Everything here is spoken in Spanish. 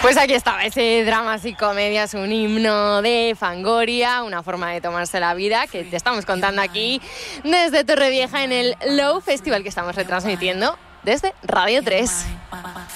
Pues aquí estaba ese Dramas y Comedias, un himno de Fangoria, una forma de tomarse la vida que te estamos contando aquí desde Torrevieja en el Low Festival que estamos retransmitiendo desde Radio 3.